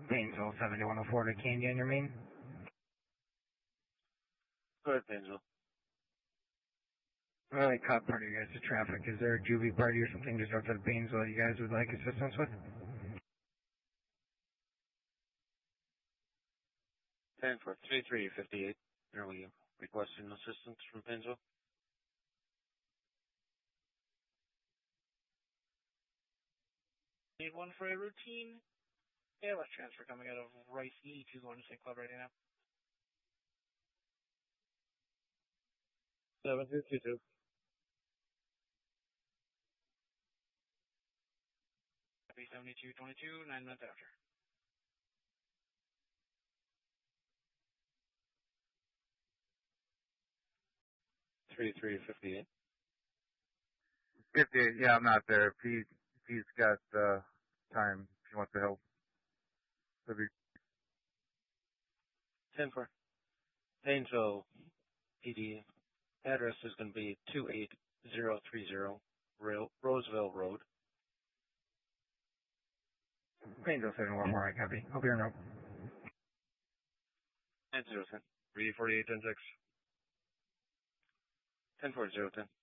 Painesville 7104 to Candy on your main. Go ahead, Painesville. I caught part of you guys' traffic. Is there a juvie party or something just outside of Painesville that you guys would like assistance with? 10-4, 3358. Are we requesting assistance from Painesville? Need one for a routine ALS transfer coming out of Rice E to going to St. Cloud right now. 7222. Copy 7222, 9 minutes after. Three 58. 58, yeah, I'm not there. If he's got time, if he wants to help. 10-4. Painesville PD address is going to be 28030 Roseville Road. Painesville 7104, I copy. Hope you're no. 10-0-10. 348-10-6. 10-4-0-10.